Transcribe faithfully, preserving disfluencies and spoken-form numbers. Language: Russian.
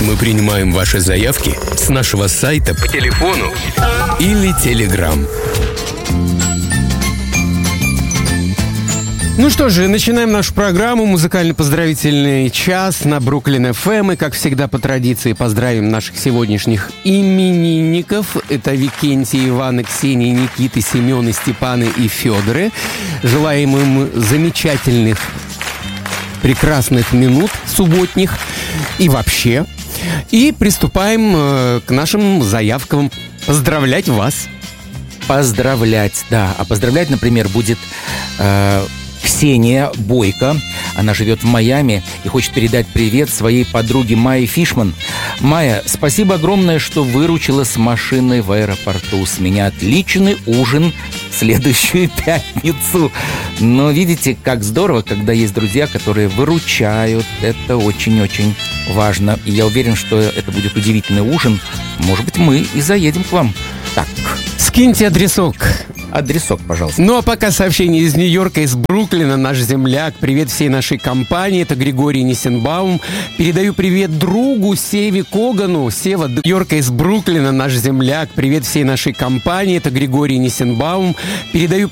Мы принимаем ваши заявки с нашего сайта по телефону или телеграм. Ну что же, начинаем нашу программу «Музыкально-поздравительный час» на Бруклин эф эм. И, как всегда, по традиции, поздравим наших сегодняшних именинников. Это Викентий, Иван, Ксения, Никиты, Семены, Степаны и Федоры. Желаем им замечательных, прекрасных минут субботних и вообще. И приступаем э, к нашим заявкам. Поздравлять вас. Поздравлять, да. А поздравлять, например, будет... Э- Ксения Бойко. Она живет в Майами и хочет передать привет своей подруге Майе Фишман. Майя, спасибо огромное, что выручила с машиной в аэропорту. С меня отличный ужин в следующую пятницу. Но видите, как здорово, когда есть друзья, которые выручают. Это очень-очень важно. И я уверен, что это будет удивительный ужин. Может быть, мы и заедем к вам. Так. Скиньте адресок. Адресок, пожалуйста. Ну, а пока сообщение из Нью-Йорка, из Бруклина, наш земляк. Привет всей нашей компании. Это Григорий Нисенбаум. Передаю привет другу Севе Когану. Сева, Нью-Йорка, из Бруклина, наш земляк. Привет всей нашей компании. Это Григорий Нисенбаум. Передаю